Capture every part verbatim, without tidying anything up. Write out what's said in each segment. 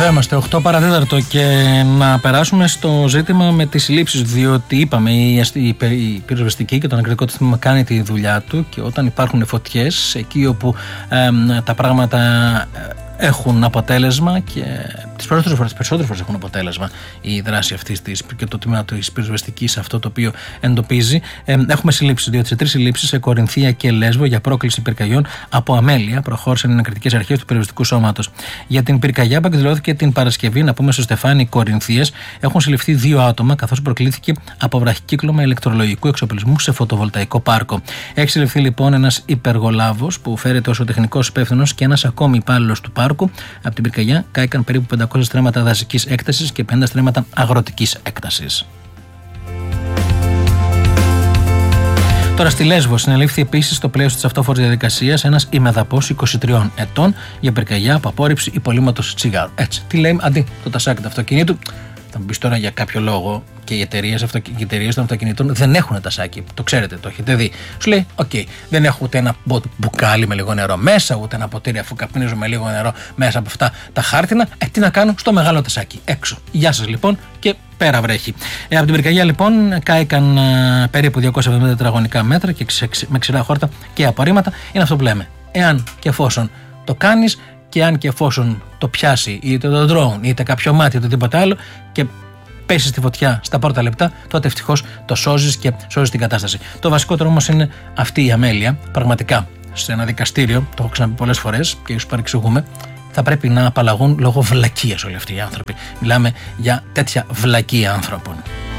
Εδώ είμαστε, οκτώ παρά τέταρτο, και να περάσουμε στο ζήτημα με τις συλλήψεις. Διότι είπαμε, η, η, η πυροσβεστική και το ανακριτικό τμήμα κάνει τη δουλειά του, και όταν υπάρχουν φωτιές, εκεί όπου ε, τα πράγματα έχουν αποτέλεσμα, και τις περισσότερες φορές, περισσότερες φορές έχουν αποτέλεσμα η δράση αυτής της και το τμήμα της πυροσβεστικής, αυτό το οποίο εντοπίζει. Ε, έχουμε συλλήψεις, διότι σε τρεις συλλήψεις, σε Κορινθία και Λέσβο, για πρόκληση πυρκαγιών από αμέλεια, προχώρησαν οι ανακριτικές αρχές του πυροσβεστικού σώματος. Για την πυρκαγιά που εκδηλώθηκε την Παρασκευή, να πούμε, στο Στεφάνι Κορινθίας, έχουν συλληφθεί δύο άτομα, καθώς προκλήθηκε από βραχικύκλωμα ηλεκτρολογικού εξοπλισμού σε φωτοβολταϊκό πάρκο. Έχει συλληφθεί λοιπόν ένας υπεργολάβος που φέρεται ως ο τεχνικός υπεύθυνος και ένας ακόμη υπάλληλος του πάρκου. Από την πυρκαγιά κάηκαν περίπου πεντακόσια στρέμματα δασικής έκτασης και πενήντα στρέμματα αγροτικής έκτασης. Τώρα στη Λέσβο συνελήφθη επίσης στο πλαίσιο της αυτόφορης διαδικασίας ένας ημεδαπός είκοσι τριών ετών για πυρκαγιά από απόρριψη υπολείμματος τσιγάρου. Έτσι, τι λέει, αντί το τασάκι του αυτοκινήτου. Θα μου πεις τώρα για κάποιο λόγο και οι εταιρείες των αυτοκινητών δεν έχουν τασάκι. Το ξέρετε, το έχετε δει. Σου λέει, οκ, okay, δεν έχω ούτε ένα μπουκάλι με λίγο νερό μέσα, ούτε ένα ποτήρι αφού καπνίζω με λίγο νερό μέσα από αυτά τα χάρτινα. Ε, τι να κάνω, στο μεγάλο τασάκι, έξω. Γεια σας λοιπόν, και πέρα βρέχει. Ε, από την πυρκαγιά λοιπόν κάηκαν ε, περίπου διακόσια εβδομήντα τετραγωνικά μέτρα και ξε, με ξηρά χόρτα και απορρίμματα. Είναι αυτό που λέμε. Εάν και εφόσον το κάνεις, και αν και εφόσον το πιάσει είτε το drone είτε κάποιο μάτι είτε τίποτα άλλο και πέσει στη φωτιά στα πρώτα λεπτά, τότε ευτυχώς το σώζεις και σώζεις την κατάσταση. Το βασικότερο όμως είναι αυτή η αμέλεια. Πραγματικά σε ένα δικαστήριο, το έχω ξαναπεί πολλές φορές και ίσως παρεξηγούμε, θα πρέπει να απαλλαγούν λόγω βλακείας όλοι αυτοί οι άνθρωποι. Μιλάμε για τέτοια βλακεία άνθρωπων.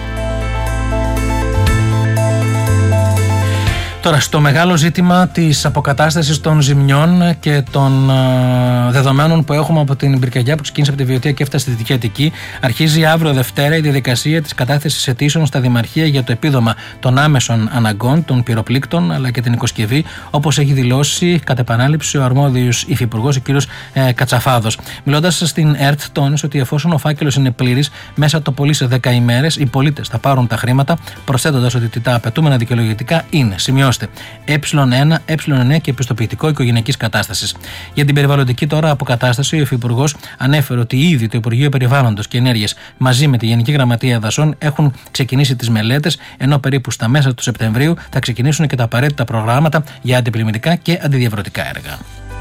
Τώρα, στο μεγάλο ζήτημα της αποκατάστασης των ζημιών και των uh, δεδομένων που έχουμε από την πυρκαγιά που ξεκίνησε από τη Βιωτία και έφτασε στη Δυτική Αττική, αρχίζει αύριο Δευτέρα η διαδικασία της κατάθεσης αιτήσεων στα Δημαρχεία για το επίδομα των άμεσων αναγκών, των πυροπλήκτων αλλά και την οικοσκευή, όπως έχει δηλώσει κατ' επανάληψη ο αρμόδιος υφυπουργός, ο κ. Ε, Κατσαφάδος. Μιλώντας στην ΕΡΤ, τόνισε ότι εφόσον ο φάκελος είναι πλήρης, μέσα το πολύ σε δέκα ημέρες οι πολίτες θα πάρουν τα χρήματα, προσθέτοντας ότι τα απαιτούμενα δικαιολογητικά είναι, σημειώστε, Ε1, Ε9 και επιστοποιητικό οικογενειακής κατάστασης. Για την περιβαλλοντική τώρα αποκατάσταση, ο Υφυπουργός ανέφερε ότι ήδη το Υπουργείο Περιβάλλοντος και Ενέργειας μαζί με τη Γενική Γραμματεία Δασών έχουν ξεκινήσει τις μελέτες, ενώ περίπου στα μέσα του Σεπτεμβρίου θα ξεκινήσουν και τα απαραίτητα προγράμματα για αντιπλημμυρικά και αντιδιαβρωτικά έργα.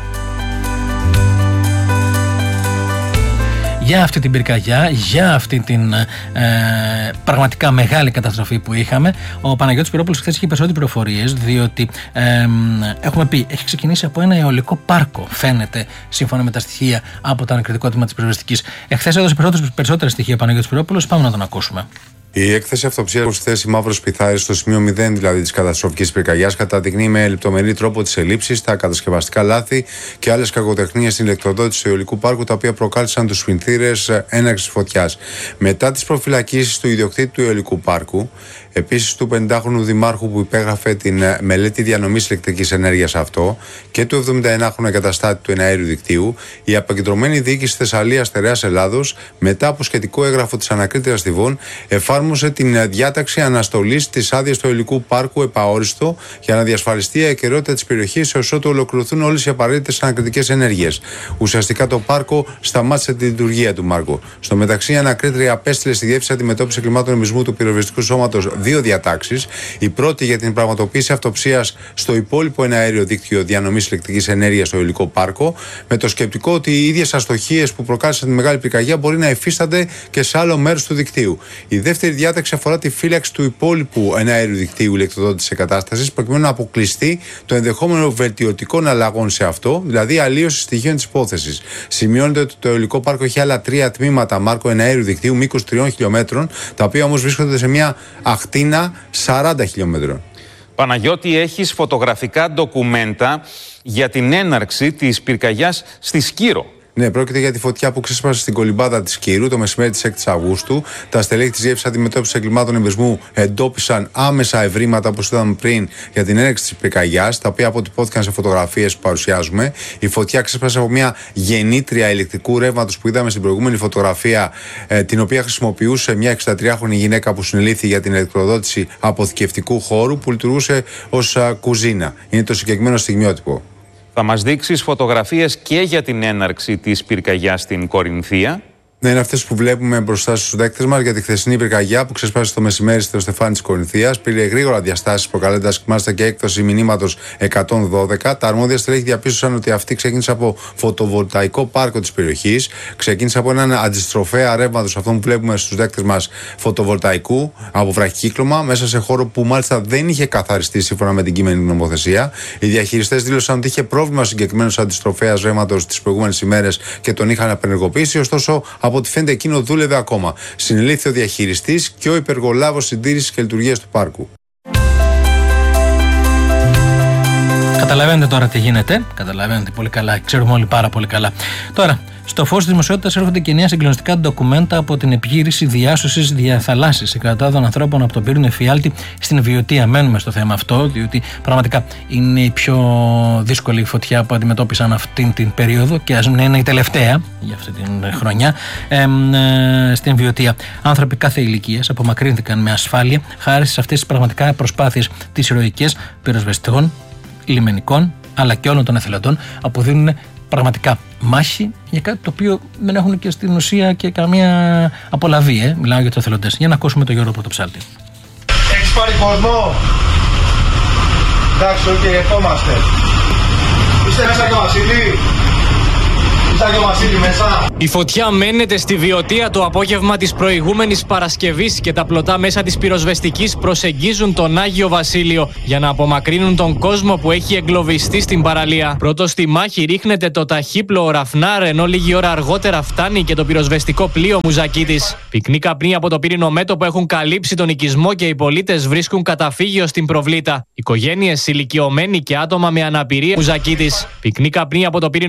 Για αυτή την πυρκαγιά, για αυτή την ε, πραγματικά μεγάλη καταστροφή που είχαμε, ο Παναγιώτης Πυρόπουλος χθες είχε περισσότερες πληροφορίες, διότι ε, έχουμε πει, έχει ξεκινήσει από ένα αιωλικό πάρκο, φαίνεται, σύμφωνα με τα στοιχεία από το ανακριτικό τμήμα της πυροσβεστικής. Εχθές έδωσε περισσότερα στοιχεία ο Παναγιώτης Πυρόπουλος, πάμε να τον ακούσουμε. Η έκθεση αυτοψίας που στη θέση Μαύρος Πιθάρης, στο σημείο μηδέν δηλαδή της καταστροφικής πυρκαγιάς, καταδεικνύει με λεπτομερή τρόπο τις ελλείψεις, τα κατασκευαστικά λάθη και άλλες κακοτεχνίες στην ηλεκτροδότηση του αιωλικού πάρκου, τα οποία προκάλεσαν τους σφινθήρες έναρξης φωτιάς. Μετά τις προφυλακίσεις του ιδιοκτήτη του αιωλικού πάρκου, επίσης του πενηντάχρονου δημάρχου που υπέγραφε την μελέτη διανομής ηλεκτρικής ενέργειας αυτό και του εβδομηνταενάχρονου εγκαταστάτη του εναέριου δικτύου, η αποκεντρωμένη διοίκηση Θεσσαλίας Στερεάς Ελλάδος, μετά από σχετικό έγγραφο της ανακρίτριας Θηβών, εφάρμοσε την διάταξη αναστολής της άδειας του αιωλικού πάρκου επαόριστο για να διασφαλιστεί η ακεραιότητα της περιοχής έως ότου ολοκληρωθούν όλες οι απαραίτητες ανακριτικές ενέργειες. Ουσιαστικά το πάρκο σταμάτησε τη λειτουργία του Μάρκου. Στο μεταξύ, η ανακρίτρια απέστειλε στη Διεύθυνση Αντιμετώπισης Εγκλημάτων Νομισμού του Πυροσβεστικού Σώματος δύο διατάξεις. Η πρώτη για την πραγματοποίηση αυτοψίας στο υπόλοιπο εναέριο δίκτυο διανομής ηλεκτρικής ενέργειας στο αιωλικό πάρκο, με το σκεπτικό ότι οι ίδιες αστοχίες που προκάλεσαν τη μεγάλη πυρκαγιά μπορεί να υφίστανται και σε άλλο μέρος του δικτύου. Η δεύτερη διάταξη αφορά τη φύλαξη του υπόλοιπου εναέριου δικτύου ηλεκτροδότησης εγκατάστασης, προκειμένου να αποκλειστεί το ενδεχόμενο βελτιωτικών αλλαγών σε αυτό, δηλαδή αλλίωση στοιχείων της υπόθεσης. Σημειώνεται ότι το αιωλικό πάρκο έχει άλλα τρία τμήματα Μάρκο εναέριου δικτύου μήκους τριών χιλιόμετρων, τα οποία όμως βρίσκονται σε μια ακτίνα σαράντα χιλιόμετρων. Παναγιώτη, έχεις φωτογραφικά ντοκουμέντα για την έναρξη της πυρκαγιάς στη Σκύρο. Ναι, πρόκειται για τη φωτιά που ξέσπασε στην κολυμπάδα της Κύρου το μεσημέρι της έκτης Αυγούστου. Τα στελέχη της Διεύθυνσης Αντιμετώπισης Εγκλημάτων Εμπεσμού εντόπισαν άμεσα ευρήματα, όπως είδαμε πριν, για την έναρξη της πυρκαγιάς, τα οποία αποτυπώθηκαν σε φωτογραφίες που παρουσιάζουμε. Η φωτιά ξέσπασε από μια γεννήτρια ηλεκτρικού ρεύματος που είδαμε στην προηγούμενη φωτογραφία, ε, την οποία χρησιμοποιούσε μια εξηντατριάχρονη γυναίκα που συνελήφθη για την ηλεκτροδότηση αποθηκευτικού χώρου που λειτουργούσε ως α, κουζίνα. Είναι το συγκεκριμένο στιγμιότυπο. Θα μας δείξεις φωτογραφίες και για την έναρξη της πυρκαγιάς στην Κορινθία. Ναι, είναι αυτές που βλέπουμε μπροστά στους δέκτες μας για τη χθεσινή πυρκαγιά που ξεσπάσει το μεσημέρι στο Στεφάνι της Κορινθίας. Πήρε γρήγορα διαστάσεις, προκαλώντας μάλιστα και έκδοση μηνύματος εκατόν δώδεκα. Τα αρμόδια στελέχη διαπίστωσαν ότι αυτή ξεκίνησε από φωτοβολταϊκό πάρκο της περιοχής. Ξεκίνησε από έναν αντιστροφέα ρεύματος, αυτό που βλέπουμε στους δέκτες μας, φωτοβολταϊκού από βραχικύκλωμα, μέσα σε χώρο που μάλιστα δεν είχε καθαριστεί σύμφωνα με την κείμενη νομοθεσία. Οι διαχειριστές δήλωσαν ότι είχε πρόβλημα συγκεκριμένος αντιστροφέας ρεύματος τις προηγούμενες ημέρες και τον είχαν απενεργοποιήσει. Ωστόσο, από ό,τι φαίνεται, εκείνο δούλευε ακόμα. Συνελήφθη ο διαχειριστής και ο υπεργολάβος συντήρησης και λειτουργίας του πάρκου. Καταλαβαίνετε τώρα τι γίνεται. Καταλαβαίνετε πολύ καλά. Ξέρουμε όλοι πάρα πολύ καλά. Τώρα, στο φως της δημοσιότητας έρχονται και νέα συγκλονιστικά ντοκουμέντα από την επιχείρηση διάσωσης διαθαλάσσης εκατοντάδων ανθρώπων από τον πύρινο Εφιάλτη στην Βιωτία. Μένουμε στο θέμα αυτό, διότι πραγματικά είναι η πιο δύσκολη φωτιά που αντιμετώπισαν αυτήν την περίοδο και ας μην είναι η τελευταία για αυτή την χρονιά. Ε, ε, στην Βιωτία, άνθρωποι κάθε ηλικίας απομακρύνθηκαν με ασφάλεια χάρη σε αυτές τις πραγματικά προσπάθειες τις ηρωικές πυροσβεστικών, λιμενικών αλλά και όλων των εθελοντών που δίνουν πραγματικά μάχη για κάτι το οποίο δεν έχουν και στην ουσία και καμία απολαβή. Ε. Μιλάω για τους εθελοντές. Για να ακούσουμε τον Γιώργο Πρωτοψάλτη. Έχεις πάρει κορμό? Εντάξει, οκ, okay, ερχόμαστε. Είστε μέσα και ο Βασίλη? Είστε και ο Βασίλη μέσα? Η φωτιά μένεται στη Βιωτία το απόγευμα της προηγούμενης Παρασκευής και τα πλωτά μέσα της πυροσβεστικής προσεγγίζουν τον Άγιο Βασίλειο για να απομακρύνουν τον κόσμο που έχει εγκλωβιστεί στην παραλία. Πρώτο στη μάχη ρίχνεται το ταχύπλοο Ραφνάρ, ενώ λίγη ώρα αργότερα φτάνει και το πυροσβεστικό πλοίο Μουζακίτης. Πυκνοί καπνοί από το πύρινο μέτωπο έχουν καλύψει τον οικισμό και οι πολίτες βρίσκουν καταφύγιο στην προβλήτα. Οικογένειες, ηλικιωμένοι και άτομα με αναπηρία Μουζακίτης. Πυκνοί καπνοί από το πύρινο